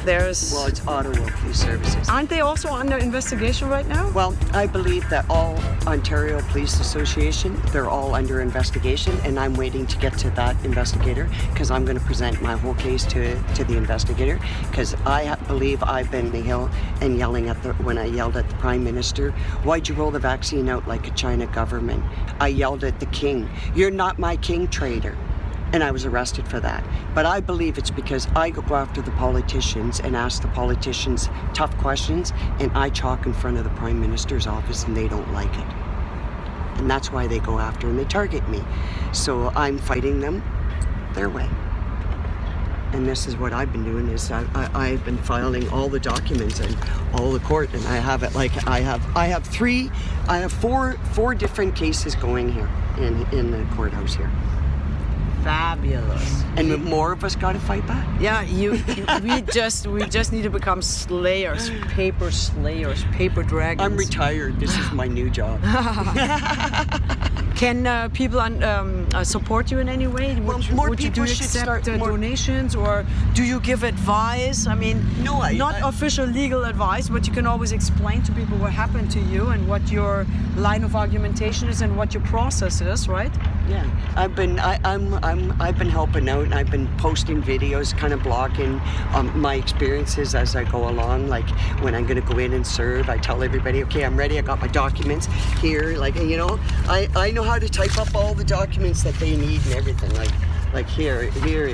Well, it's Ottawa Police Services. Aren't they also under investigation right now? Well, I believe that all Ontario Police Association, they're all under investigation, and I'm waiting to get to that investigator because I'm going to present my whole case to the investigator because I believe I've been the hill and yelling when I yelled at the Prime Minister, why'd you roll the vaccine out like a China government? I yelled at the King, you're not my king, traitor. And I was arrested for that. But I believe it's because I go after the politicians and ask the politicians tough questions, and I chalk in front of the Prime Minister's office and they don't like it. And that's why they go after and they target me. So I'm fighting them their way. And this is what I've been doing is I've been filing all the documents and all the court, and I have it like I have four different cases going here in the courthouse here. Fabulous. And more of us got to fight back. Yeah, we just need to become slayers, paper dragons. I'm retired. This is my new job. Can people support you in any way? Would you accept donations, or do you give advice? I mean, not official legal advice, but you can always explain to people what happened to you and what your line of argumentation is and what your process is, right? Yeah, I've been helping out, and I've been posting videos, kind of blogging my experiences as I go along. Like when I'm going to go in and serve, I tell everybody, okay, I'm ready. I got my documents here. Like, you know, I know how to type up all the documents that they need and everything. Like here's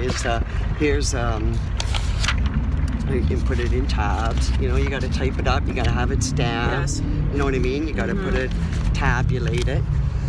you can put it in tabs. You know, you got to type it up. You got to have it stamped. Yes. You know what I mean? You got to put it, tabulate it.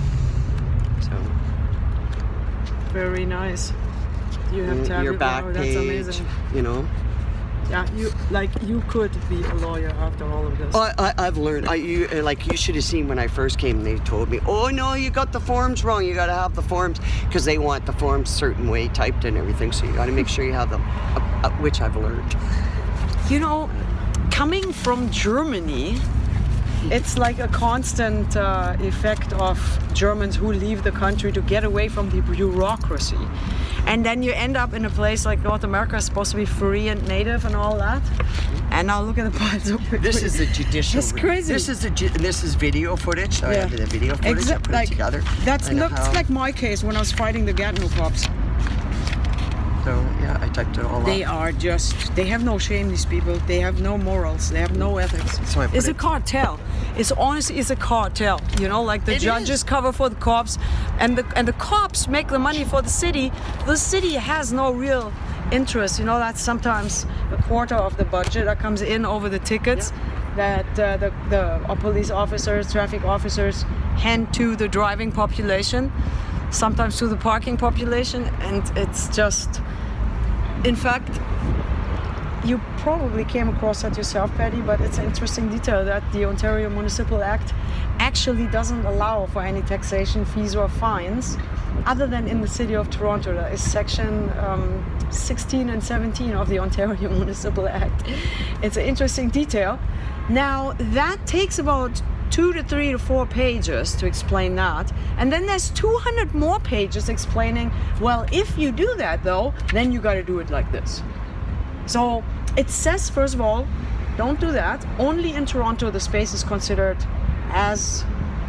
Very nice. You have to have your back page, that's amazing. You know. Yeah, you could be a lawyer after all of this. I've learned. You should have seen when I first came. They told me, "Oh no, you got the forms wrong. You got to have the forms because they want the forms a certain way typed and everything. So you got to make sure you have them." Which I've learned. You know, coming from Germany, it's like a constant effect of Germans who leave the country to get away from the bureaucracy. And then you end up in a place like North America, supposed to be free and native and all that. And now look at the piles of people. This is the judicial. It's crazy. This is video footage. So I have the video footage. I put it together. That looks like my case when I was fighting the Gatineau cops. So yeah, I typed it all up. They have no shame, these people. They have no morals. They have no ethics. So it's a cartel. It's a cartel. You know, like the judges cover for the cops, and the cops make the money for the city. The city has no real interest. You know, that's sometimes a quarter of the budget that comes in over the tickets that the police officers, traffic officers hand to the driving population, sometimes to the parking population, and it's just, in fact, you probably came across that yourself, Patty, but it's an interesting detail that the Ontario Municipal Act actually doesn't allow for any taxation, fees or fines, other than in the city of Toronto. That is section 16 and 17 of the Ontario Municipal Act. It's an interesting detail. Now, that takes about 2 to 3 to 4 pages to explain that. And then there's 200 more pages explaining, well, if you do that though, then you got to do it like this. So it says, first of all, don't do that. Only in Toronto the space is considered as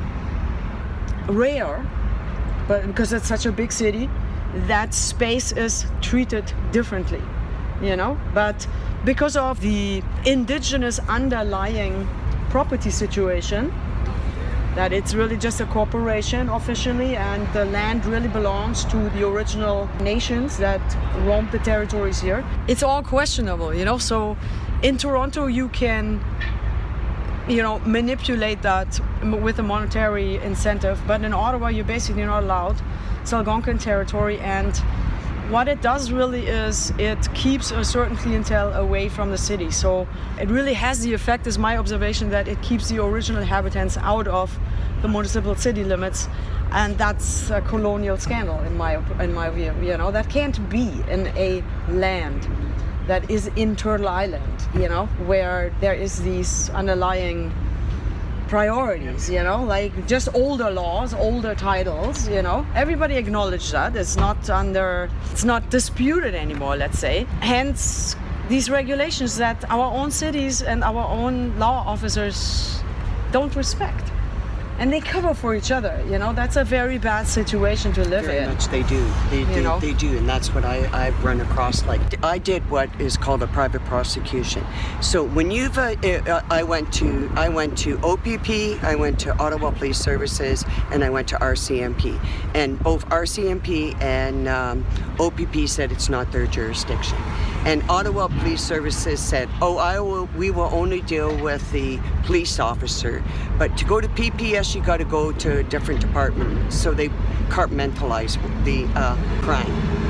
rare, but because it's such a big city, that space is treated differently, you know. But because of the indigenous underlying property situation, that it's really just a corporation officially, and the land really belongs to the original nations that roamed the territories here. It's all questionable, you know. So in Toronto you can, you know, manipulate that with a monetary incentive, but in Ottawa you're basically not allowed. It's Algonquin territory, and what it does really is it keeps a certain clientele away from the city. So it really has the effect, is my observation, that it keeps the original inhabitants out of the municipal city limits, and that's a colonial scandal in my view. You know, that can't be in a land that is in Turtle Island, you know, where there is these underlying priorities, you know, like just older laws, older titles, you know. Everybody acknowledged that. It's not disputed anymore, let's say. Hence these regulations that our own cities and our own law officers don't respect. And they cover for each other, you know. That's a very bad situation to live in. Very much they do. They do, and that's what I've run across. Like, I did what is called a private prosecution. So when you've, I went to OPP, I went to Ottawa Police Services, and I went to RCMP. And both RCMP and OPP said it's not their jurisdiction. And Ottawa Police Services said, we will only deal with the police officer, but to go to PPS, you got to go to a different department. So they compartmentalize the crime,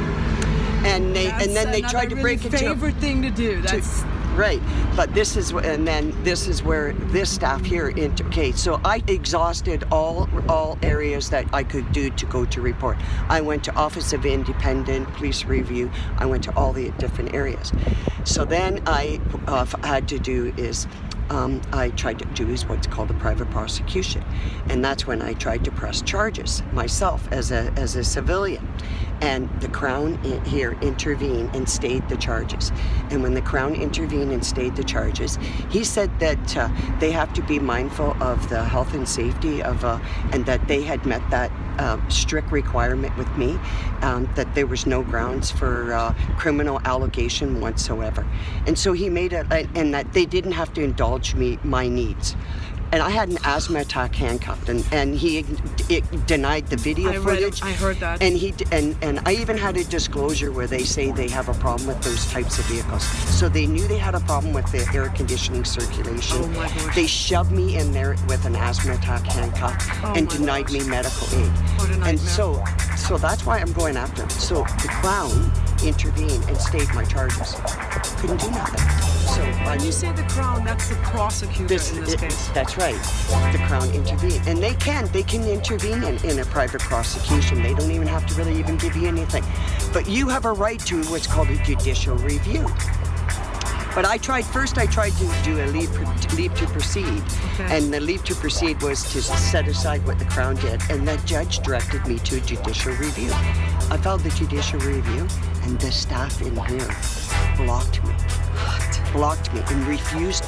and then they tried to break it to favorite thing to do. That's right. But this is where this staff here. Okay, so I exhausted all areas that I could do to go to report. I went to Office of Independent Police Review. I went to all the different areas. So then I had to do is. I tried to do what's called a private prosecution, and that's when I tried to press charges myself as a civilian. And the Crown here intervened and stayed the charges. And when the Crown intervened and stayed the charges, he said that they have to be mindful of the health and safety of, and that they had met that strict requirement with me, that there was no grounds for criminal allegation whatsoever. And so he made it, and that they didn't have to indulge my needs. And I had an asthma attack handcuffed, and he denied the video footage. I heard that. And I even had a disclosure where they say they have a problem with those types of vehicles. So they knew they had a problem with the air conditioning circulation. Oh my gosh. They shoved me in there with an asthma attack handcuff and denied me medical aid. What a nightmare. And so that's why I'm going after them. So the Crown intervened and stayed my charges. Couldn't do nothing. So when you say the Crown, that's the prosecutor in this case. That's right. The Crown intervened, and they can intervene in a private prosecution. They don't even have to really even give you anything, but you have a right to what's called a judicial review. But I tried to do a leave to proceed, and the leave to proceed was to set aside what the Crown did, and the judge directed me to a judicial review. I filed the judicial review, and the staff in here blocked me. Blocked me and refused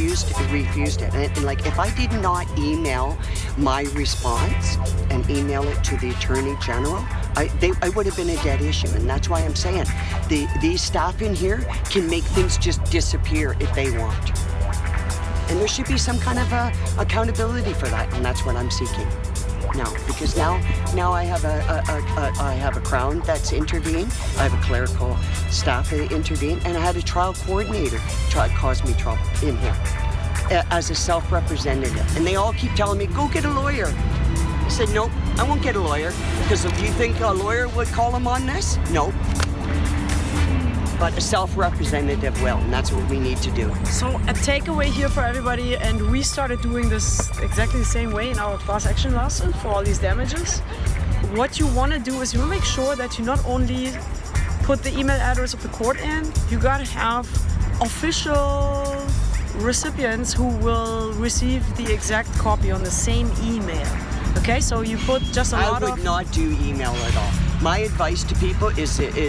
it. And like, if I did not email my response and email it to the Attorney General, I would have been a dead issue. And that's why I'm saying these staff in here can make things just disappear if they want. And there should be some kind of accountability for that, and that's what I'm seeking. now, because now I have a Crown that's intervened, I have a clerical staff that intervened, and I had a trial coordinator cause me trouble in here as a self-representative. And they all keep telling me, go get a lawyer. I said, nope, I won't get a lawyer, because if you think a lawyer would call him on this, nope. But a self-representative will, and that's what we need to do. So a takeaway here for everybody, and we started doing this exactly the same way in our class action lawsuit for all these damages. What you want to do is you make sure that you not only put the email address of the court in, you got to have official recipients who will receive the exact copy on the same email. Okay, so you put just a lot of... I would not do email at all. My advice to people is to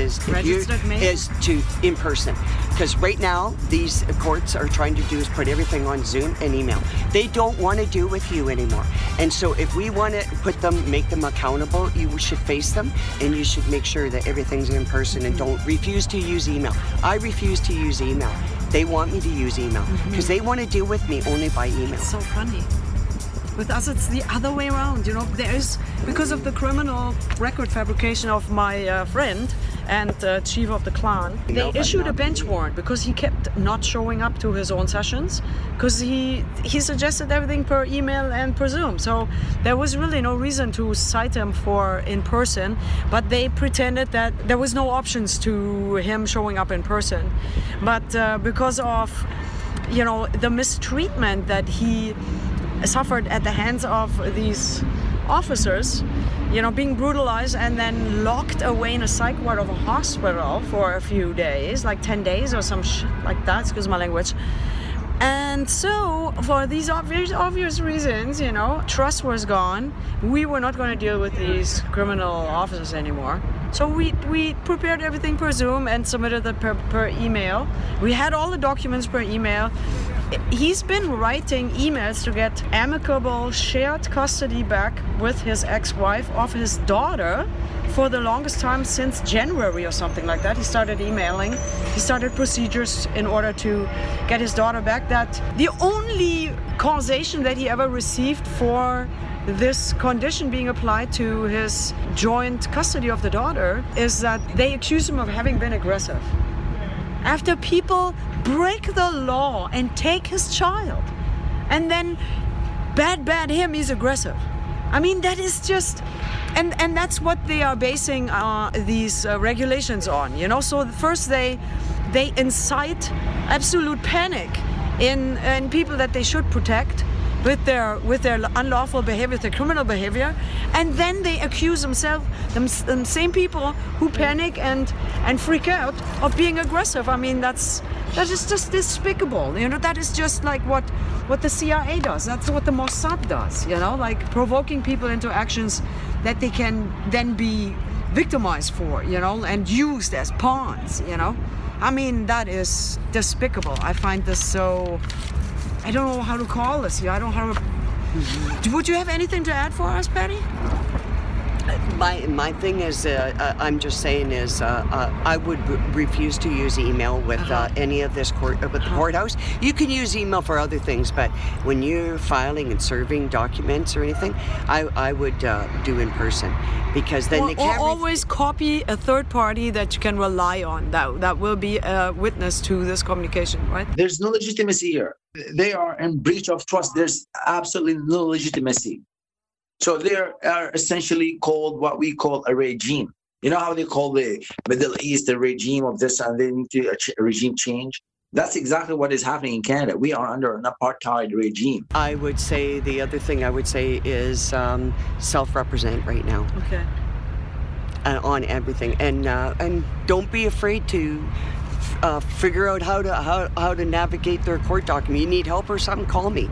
in person, because right now these courts are trying to do is put everything on Zoom and email. They don't want to deal with you anymore, and so if we want to make them accountable, you should face them, and you should make sure that everything's in person and don't refuse to use email. I refuse to use email. They want me to use email because they want to deal with me only by email. It's so funny. With us, it's the other way around. You know, there's, because of the criminal record fabrication of my friend and chief of the clan, they issued a bench warrant because he kept not showing up to his own sessions, because he suggested everything per email and per Zoom. So there was really no reason to cite him for in person, but they pretended that there was no options to him showing up in person. But because of, you know, the mistreatment that he suffered at the hands of these officers, you know, being brutalized and then locked away in a psych ward of a hospital for a few days, like 10 days or some shit like that, excuse my language. And so, for these obvious reasons, you know, trust was gone. We were not going to deal with these criminal officers anymore. So we prepared everything per Zoom and submitted it per email. We had all the documents per email. He's been writing emails to get amicable shared custody back with his ex-wife of his daughter for the longest time, since January or something like that. He started emailing. He started procedures in order to get his daughter back. That the only causation that he ever received for this condition being applied to his joint custody of the daughter is that they accuse him of having been aggressive. After people break the law and take his child, and then bad him, he's aggressive. I mean, that is just, and that's what they are basing these regulations on, you know. So first they incite absolute panic in people that they should protect with their unlawful behavior, their criminal behavior, and then they accuse them same people who panic and freak out of being aggressive. I mean, that is just despicable. You know, that is just like what the CIA does. That's what the Mossad does. You know, like provoking people into actions that they can then be victimized for. You know, and used as pawns. You know, I mean, that is despicable. I find this so. I don't know how to call this. I don't know how to... Would you have anything to add for us, Patty? My thing is, I'm just saying is, I would refuse to use email with any of this with the courthouse. You can use email for other things, but when you're filing and serving documents or anything, I would do in person, because then they can't. Always copy a third party that you can rely on. That will be a witness to this communication, right? There's no legitimacy here. They are in breach of trust. There's absolutely no legitimacy. So they are essentially called what we call a regime. You know how they call the Middle East a regime of this, and they need to a regime change? That's exactly what is happening in Canada. We are under an apartheid regime. I would say the other thing I would say is self-represent right now. Okay. On everything, and don't be afraid to figure out how to navigate their court document. You need help or something, call me.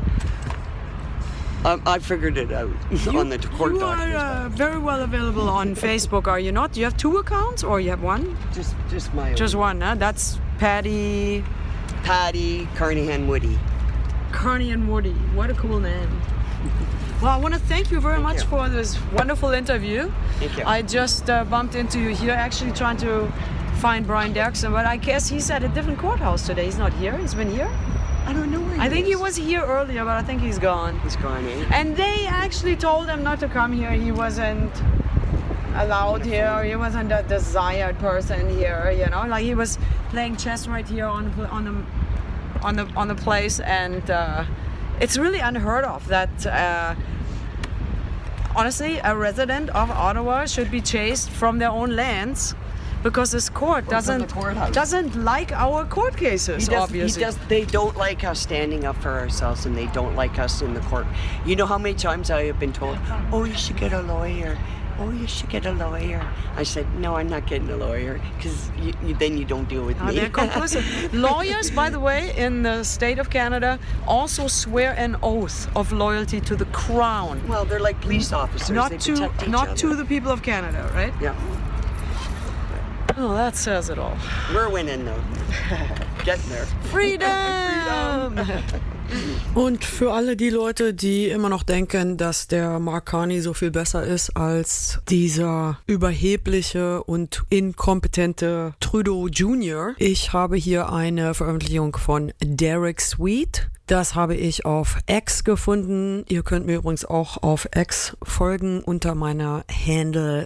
I figured it out on the court documents. You are very well available on Facebook, are you not? Do you have 2 accounts or you have one? Just my own. Just one, huh? That's Patty Carnahan Woody. Carnahan Woody. What a cool name. Well, I want to thank you very much for this wonderful interview. Thank you. I just bumped into you here, actually trying to find Brian Derksen, but I guess he's at a different courthouse today. He's not here. He's been here. I don't know where he is. I think he was here earlier, but I think he's gone. He's gone, eh? And they actually told him not to come here. He wasn't allowed here. He wasn't a desired person here, you know. Like he was playing chess right here on the place, and it's really unheard of that. Honestly, a resident of Ottawa should be chased from their own lands because this court doesn't like our court cases, obviously. They don't like us standing up for ourselves, and they don't like us in the court. You know how many times I have been told, oh, you should get a lawyer. Oh, you should get a lawyer. I said, no, I'm not getting a lawyer, because then you don't deal with me. They're complicit. Lawyers, by the way, in the state of Canada, also swear an oath of loyalty to the Crown. Well, they're like police officers. Not they protect each other. to the people of Canada, right? Yeah. Oh, that says it all. We're winning, though. Getting there. Freedom! Und für alle die Leute, die immer noch denken, dass der Mark Carney so viel besser ist als dieser überhebliche und inkompetente Trudeau Jr., ich habe hier eine Veröffentlichung von Derek Sweet. Das habe ich auf X gefunden. Ihr könnt mir übrigens auch auf X folgen unter meiner Handle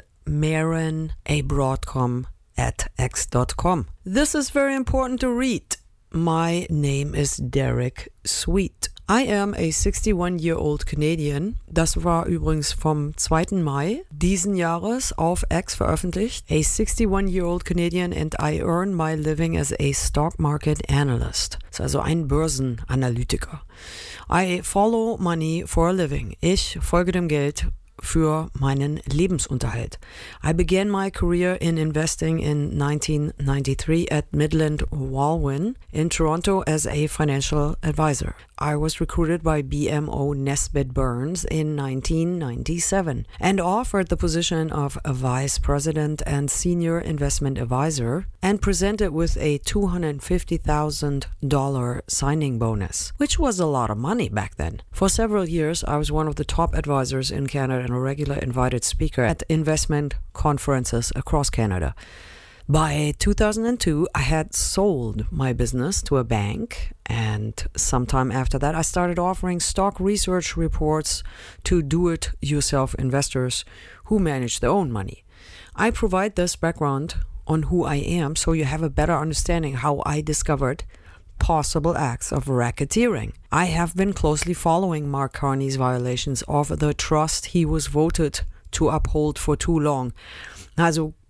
MarenABroadcom@x.com. This is very important to read. My name is Derek Sweet. I am a 61-year-old Canadian. Das war übrigens vom 2. Mai diesen Jahres auf X veröffentlicht. A 61-year-old Canadian and I earn my living as a stock market analyst. Das ist also ein Börsenanalytiker. I follow money for a living. Ich folge dem Geld für meinen Lebensunterhalt. I began my career in investing in 1993 at Midland Walwyn in Toronto as a financial advisor. I was recruited by BMO Nesbitt Burns in 1997 and offered the position of a vice president and senior investment advisor and presented with a $250,000 signing bonus, which was a lot of money back then. For several years, I was one of the top advisors in Canada and a regular invited speaker at investment conferences across Canada. By 2002, I had sold my business to a bank, and sometime after that, I started offering stock research reports to do-it-yourself investors who manage their own money. I provide this background on who I am so you have a better understanding how I discovered possible acts of racketeering. I have been closely following Mark Carney's violations of the trust he was voted to uphold for too long. Also